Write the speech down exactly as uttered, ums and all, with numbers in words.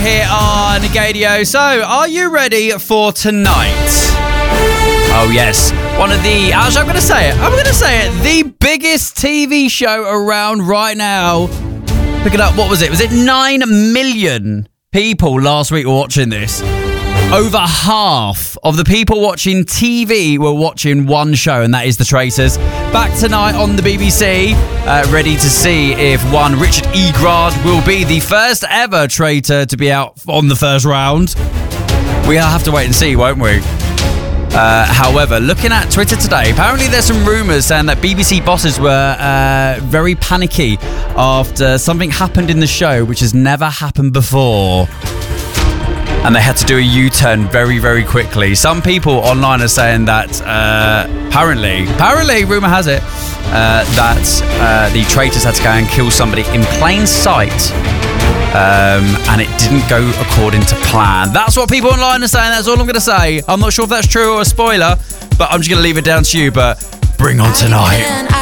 here on Gadio. So, are you ready for tonight? Oh, yes. One of the, actually, I'm going to say it. I'm going to say it. The biggest T V show around right now. Look it up. What was it? Was it nine million people last week were watching this? Over half of the people watching T V were watching one show, and that is The Traitors. Back tonight on the B B C, uh, ready to see if one Richard E. Grant will be the first ever traitor to be out on the first round. We'll have to wait and see, won't we? Uh, however, looking at Twitter today, apparently there's some rumours saying that B B C bosses were uh, very panicky after something happened in the show which has never happened before. And they had to do a U-turn very, very quickly. Some people online are saying that uh, apparently, apparently, rumour has it, uh, that uh, the traitors had to go and kill somebody in plain sight. Um, and it didn't go according to plan. That's what people online are saying. That's all I'm going to say. I'm not sure if that's true or a spoiler, but I'm just going to leave it down to you. But bring on tonight.